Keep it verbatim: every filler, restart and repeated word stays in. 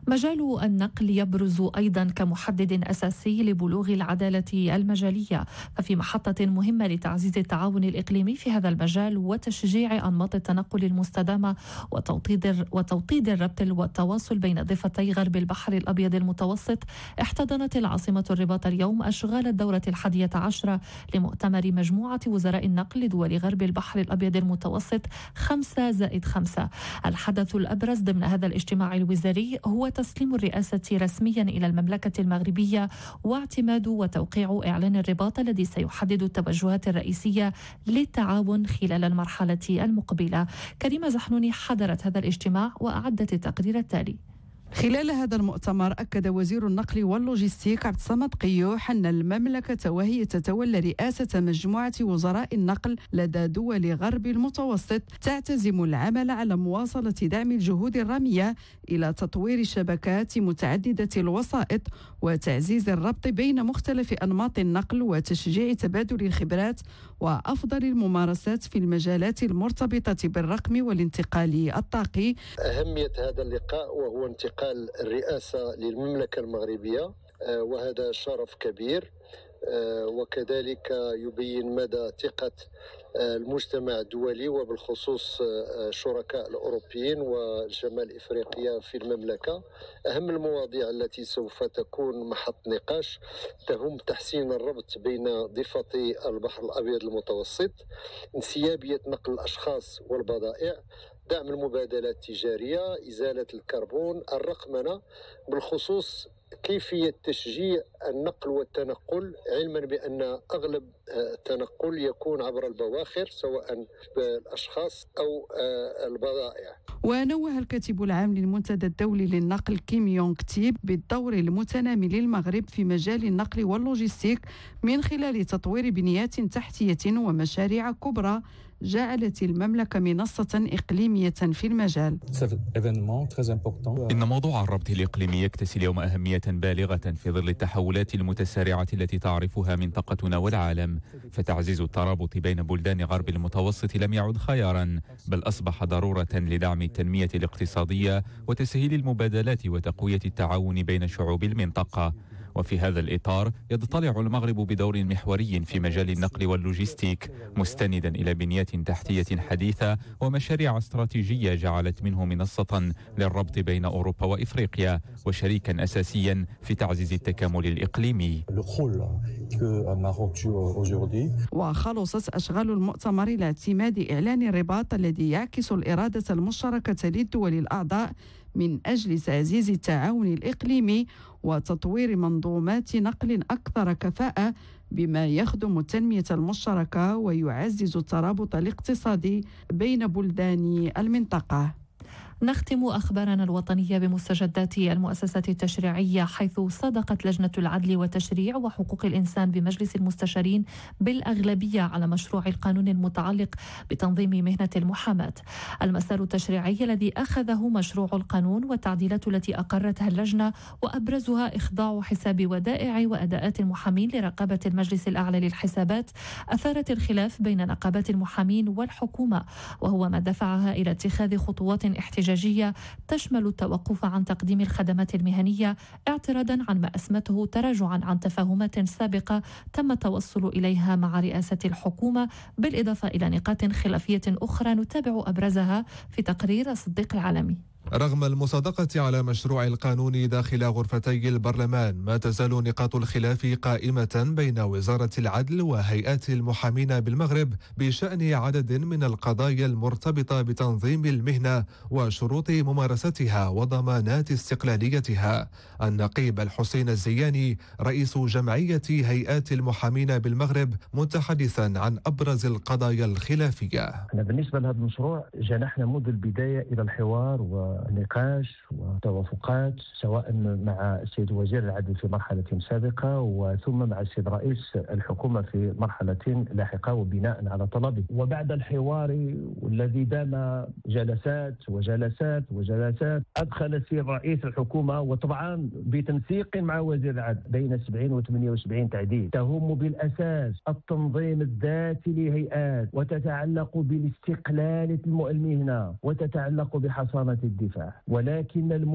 مجال النقل يبرز أيضا كمحدد أساسي لبلوغ العدالة المجالية، ففي محطة مهمة لتعزيز التعاون الإقليمي في هذا المجال وتشجيع أنماط التنقل المستدامة وتوطيد وتوطيد الربط والتواصل بين ضفتي غرب البحر الأبيض المتوسط. احتضنت العاصمة الرباط اليوم أشغال الدورة الحادية عشرة لمؤتمر مجموعة وزراء النقل لدول غرب البحر الأبيض المتوسط خمسة زائد خمسة. الحدث الأبرز ضمن هذا الاجتماع الوزاري هو تسليم الرئاسة رسميا إلى المملكة المغربية واعتماد وتوقيع إعلان الرباط الذي سيحدد التوجهات الرئيسية للتعاون خلال المرحلة المقبلة. كريمة زحنوني حضرت هذا الاجتماع وأعدت التقرير التالي. خلال هذا المؤتمر أكد وزير النقل واللوجستيك عبد الصمد قيوح أن المملكة وهي تتولى رئاسة مجموعة وزراء النقل لدى دول غرب المتوسط تعتزم العمل على مواصلة دعم الجهود الرامية إلى تطوير الشبكات متعددة الوسائط وتعزيز الربط بين مختلف أنماط النقل وتشجيع تبادل الخبرات وأفضل الممارسات في المجالات المرتبطة بالرقم والانتقال الطاقي. أهمية هذا اللقاء وهو انتقال الرئاسة للمملكة المغربية، وهذا شرف كبير، وكذلك يبين مدى ثقة المجتمع الدولي وبالخصوص الشركاء الأوروبيين وشمال إفريقيا في المملكة. أهم المواضيع التي سوف تكون محط نقاش تهم تحسين الربط بين ضفتي البحر الأبيض المتوسط، انسيابية نقل الأشخاص والبضائع، دعم المبادلات التجارية، إزالة الكربون، الرقمنة، بالخصوص كيفية تشجيع النقل والتنقل، علما بأن أغلب التنقل يكون عبر البواخر سواء بالأشخاص أو البضائع. ونوه الكاتب العام للمنتدى الدولي للنقل كيم يونغ تيب بالدور المتنامي للمغرب في مجال النقل واللوجستيك من خلال تطوير بنيات تحتية ومشاريع كبرى جعلت المملكة منصة إقليمية في المجال. إن موضوع الربط الإقليمي يكتسي اليوم أهمية بالغة في ظل التحولات المتسارعة التي تعرفها منطقتنا والعالم، فتعزيز الترابط بين بلدان غرب المتوسط لم يعد خيارا، بل أصبح ضرورة لدعم التنمية الاقتصادية وتسهيل المبادلات وتقوية التعاون بين شعوب المنطقة. وفي هذا الإطار يضطلع المغرب بدور محوري في مجال النقل واللوجستيك، مستندا إلى بنيات تحتية حديثة ومشاريع استراتيجية جعلت منه منصة للربط بين أوروبا وإفريقيا وشريكا أساسيا في تعزيز التكامل الإقليمي. وخلصت أشغال المؤتمر إلى اعتماد إعلان الرباط الذي يعكس الإرادة المشتركة للدول الأعضاء من أجل تعزيز التعاون الإقليمي وتطوير منظومات نقل أكثر كفاءة بما يخدم التنمية المشتركة ويعزز الترابط الاقتصادي بين بلدان المنطقة. نختم أخبارنا الوطنية بمستجدات المؤسسات التشريعية، حيث صادقت لجنة العدل والتشريع وحقوق الإنسان بمجلس المستشارين بالأغلبية على مشروع القانون المتعلق بتنظيم مهنة المحاماة. المسار التشريعي الذي أخذه مشروع القانون والتعديلات التي أقرتها اللجنة وأبرزها إخضاع حساب ودائع وأداءات المحامين لرقابة المجلس الأعلى للحسابات أثارت الخلاف بين نقابات المحامين والحكومة، وهو ما دفعها إلى اتخاذ خطوات احتجاجية تشمل التوقف عن تقديم الخدمات المهنية اعتراضا عن ما أسمته تراجعا عن تفاهمات سابقة تم التوصل إليها مع رئاسة الحكومة، بالإضافة إلى نقاط خلافية أخرى نتابع أبرزها في تقرير صديق العالمي. رغم المصادقة على مشروع القانون داخل غرفتي البرلمان، ما تزال نقاط الخلاف قائمة بين وزارة العدل وهيئات المحامين بالمغرب بشأن عدد من القضايا المرتبطة بتنظيم المهنة وشروط ممارستها وضمانات استقلاليتها. النقيب الحسين الزياني رئيس جمعية هيئات المحامين بالمغرب متحدثا عن أبرز القضايا الخلافية. بالنسبة لهذا المشروع جنحنا منذ البداية إلى الحوار و نقاش وتوافقات، سواء مع السيد وزير العدل في مرحلة سابقة وثم مع السيد رئيس الحكومة في مرحلة لاحقة وبناء على طلبه. وبعد الحوار والذي دام جلسات وجلسات وجلسات، أدخل السيد رئيس الحكومة وطبعا بتنسيق مع وزير العدل بين سبعين وثمانية وسبعين تعديل تهم بالأساس التنظيم الذاتي لهيئات وتتعلق بالاستقلال المهنة وتتعلق بحصانة الدفاع، ولكن الم...